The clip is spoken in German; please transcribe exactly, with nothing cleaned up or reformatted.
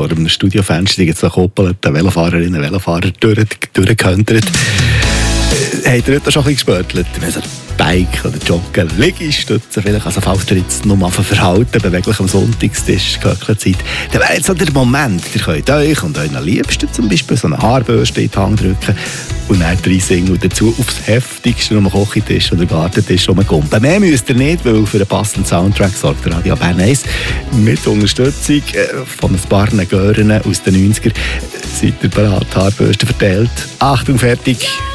vor einem Studiofenster jetzt noch koppelten Velofahrerinnen und Velofahrer durch, durchgehöntert. Äh, habt ihr heute schon ein bisschen gespörtelt? Also Bike oder Joggen, Liegestützen vielleicht, also falls ihr jetzt nur mal verhalten, beweglich am Sonntagstisch gehöckelt seid, dann wäre jetzt so der Moment, ihr könnt euch und euren Liebsten zum Beispiel so eine Haarbürste in die Hand drücken und dann reinsingen und dazu aufs Heftigste um den Kochentisch oder Gartentisch rumkumpen. Mehr müsst ihr nicht, weil für einen passenden Soundtrack sorgt der Radio Bern eins mit Unterstützung von ein paar Gören aus den neunzigern. Seid ihr bereit? Haarbürste verteilt. Achtung, fertig!